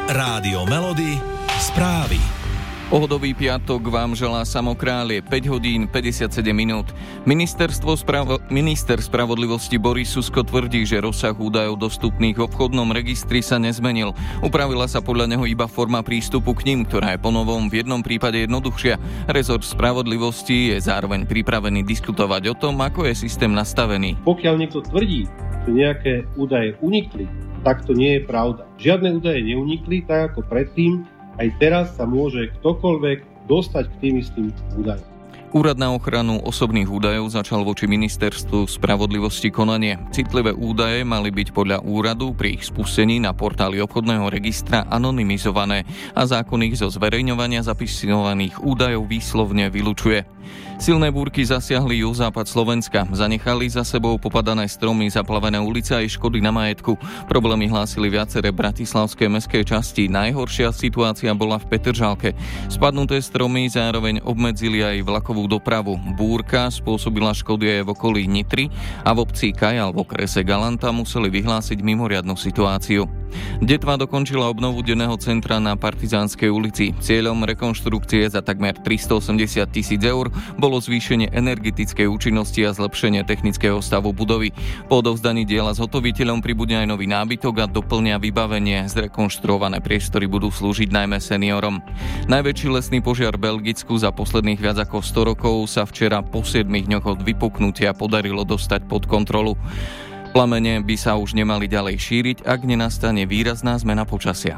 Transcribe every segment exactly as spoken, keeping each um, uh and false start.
Rádio Melody, správy. Pohodový piatok vám želá Samo Králie, päť hodín päťdesiatsedem minút. Ministerstvo spravo- Minister spravodlivosti Boris Susko tvrdí, že rozsah údajov dostupných v obchodnom registri sa nezmenil. Upravila sa podľa neho iba forma prístupu k nim, ktorá je ponovom v jednom prípade jednoduchšia. Rezort spravodlivosti je zároveň pripravený diskutovať o tom, ako je systém nastavený. Pokiaľ niekto tvrdí, že nejaké údaje unikli, tak to nie je pravda. Žiadne údaje neunikli, tak ako predtým. Aj teraz sa môže ktokoľvek dostať k tým istým údajom. Úrad na ochranu osobných údajov začal voči Ministerstvu spravodlivosti konanie. Citlivé údaje mali byť podľa úradu pri ich spustení na portáli obchodného registra anonymizované a zákon ich zo zverejňovania zapisovaných údajov výslovne vylučuje. Silné búrky zasiahli juhozápad Slovenska. Zanechali za sebou popadané stromy, zaplavené ulice aj škody na majetku. Problémy hlásili viaceré bratislavské mestské časti. Najhoršia situácia bola v Petržalke. Spadnuté stromy zároveň obmedzili aj vlakovú dopravu. Búrka spôsobila škody aj v okolí Nitry a v obci Kajal v okrese Galanta museli vyhlásiť mimoriadnu situáciu. Detva dokončila obnovu denného centra na Partizánskej ulici. Cieľom rekonštrukcie za takmer tristoosemdesiat tisíc eur bolo zvýšenie energetickej účinnosti a zlepšenie technického stavu budovy. Po odovzdaní diela s hotoviteľom pribudne aj nový nábytok a doplňa vybavenie. Zrekonštruované priestory budú slúžiť najmä seniorom. Najväčší lesný požiar v Belgicku za posledných viac ako sto rokov sa včera po siedmich dňoch od vypuknutia podarilo dostať pod kontrolu. Plamene by sa už nemali ďalej šíriť, ak nenastane výrazná zmena počasia.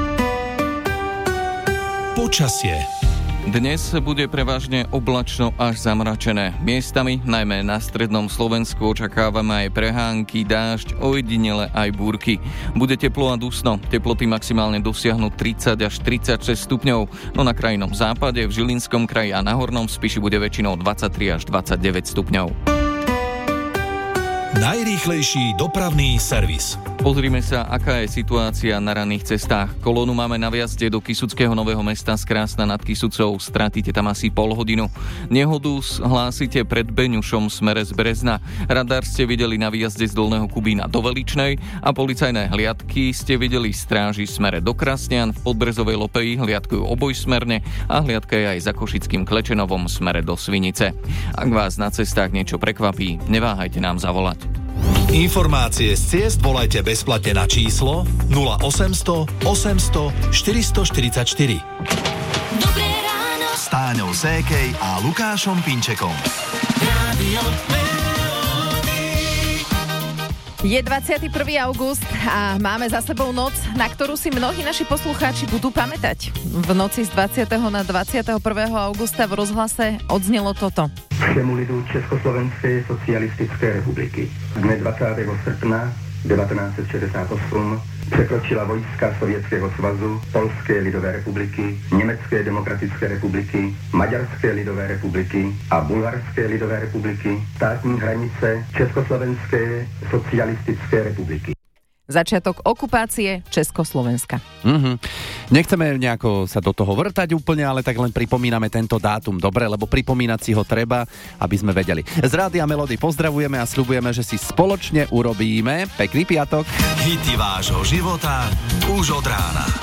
Počasie. Dnes bude prevažne oblačno až zamračené. Miestami, najmä na strednom Slovensku, očakávame aj prehánky, dážď, ojedinele aj búrky. Bude teplo a dusno. Teploty maximálne dosiahnu tridsať až tridsaťšesť stupňov, no na krajnom západe, v Žilinskom kraji a na Hornom Spiši bude väčšinou dvadsaťtri až dvadsaťdeväť stupňov. Najrýchlejší dopravný servis. Pozrime sa, aká je situácia na ranných cestách. Kolónu máme na vjazde do Kysuckého Nového Mesta z Krásna nad Kysucou. Stratíte tam asi pol hodinu. Nehodu hlásite pred Beňušom smere z Brezna. Radar ste videli na výjazde z Dolného Kubína do Veličnej a policajné hliadky ste videli stráži smere do Krasnian. V Podbrezovej Lopeji hliadkujú obojsmerne a hliadka je aj za Košickým Klečenovom smere do Svinice. Ak vás na cestách niečo prekvapí, neváhajte nám zavolať. Informácie z ciest volajte bezplatne na číslo nula osemsto osemsto štyristoštyridsaťštyri. Dobré ráno S Táňou Sékej a Lukášom Pinčekom. Rádio Je dvadsiateho prvého august a máme za sebou noc, na ktorú si mnohí naši poslucháči budú pamätať. V noci z dvadsiateho na dvadsiateho prvého augusta v rozhlase odznelo toto. Všemu lidu Československej socialistické republiky. Dne dvadsiateho srpna devätnásťstošesťdesiatosem překročila vojska Sovětského svazu, Polské lidové republiky, Německé demokratické republiky, Maďarské lidové republiky a Bulharské lidové republiky státní hranice Československé socialistické republiky. Začiatok okupácie Československa. Mm-hmm. Nechceme nejako sa do toho vrtať úplne, ale tak len pripomíname tento dátum. Dobre, lebo pripomínať si ho treba, aby sme vedeli. Z Rádia Melody pozdravujeme a sľubujeme, že si spoločne urobíme pekný piatok. Hity vášho života už od rána.